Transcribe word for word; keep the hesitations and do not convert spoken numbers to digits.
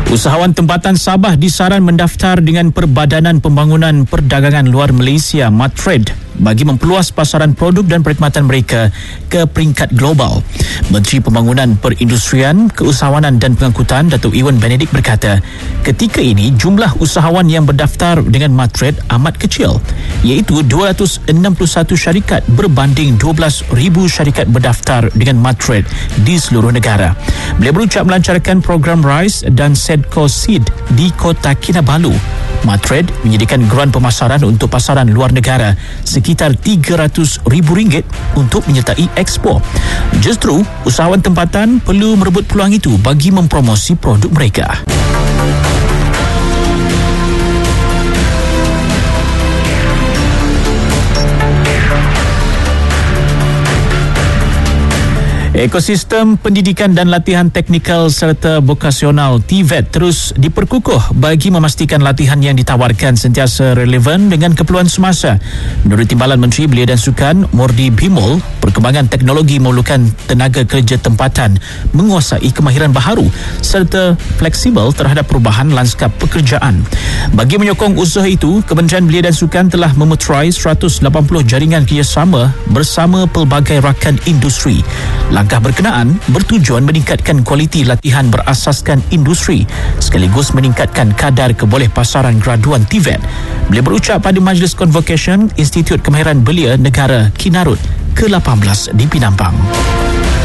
Usahawan tempatan Sabah disaran mendaftar dengan Perbadanan Pembangunan Perdagangan Luar Malaysia (Matrade) bagi memperluas pasaran produk dan perkhidmatan mereka ke peringkat global. Menteri Pembangunan Perindustrian, Keusahawanan dan Pengangkutan Datuk Ewan Benedict berkata, ketika ini jumlah usahawan yang berdaftar dengan Matrade amat kecil, iaitu dua ratus enam puluh satu syarikat berbanding dua belas ribu syarikat berdaftar dengan Matrade di seluruh negara. Beliau berucap melancarkan program RISE dan Sedco Seed di Kota Kinabalu. Matrade menyediakan geran pemasaran untuk pasaran luar negara sekitar tiga ratus ribu ringgit untuk menyertai ekspor. Justru, usahawan tempatan perlu merebut peluang itu bagi mempromosi produk mereka. Ekosistem pendidikan dan latihan teknikal serta vokasional T V E T terus diperkukuh bagi memastikan latihan yang ditawarkan sentiasa relevan dengan keperluan semasa. Menurut Timbalan Menteri Belia dan Sukan Mordi Bimol, perkembangan teknologi memerlukan tenaga kerja tempatan menguasai kemahiran baharu serta fleksibel terhadap perubahan lanskap pekerjaan. Bagi menyokong usaha itu, Kementerian Belia dan Sukan telah memeterai seratus lapan puluh jaringan kerjasama bersama pelbagai rakan industri. Langkah berkenaan bertujuan meningkatkan kualiti latihan berasaskan industri sekaligus meningkatkan kadar keboleh pasaran graduan T V E T. Beliau berucap pada Majlis Convocation Institut Kemahiran Belia Negara Kinarut ke lapan belas di Pinampang.